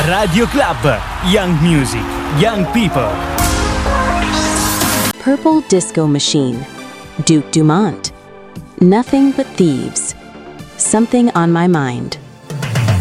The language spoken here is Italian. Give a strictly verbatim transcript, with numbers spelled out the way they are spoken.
Radio Club, Young Music, Young People. Purple Disco Machine, Duke Dumont. Nothing But Thieves. Something on My Mind.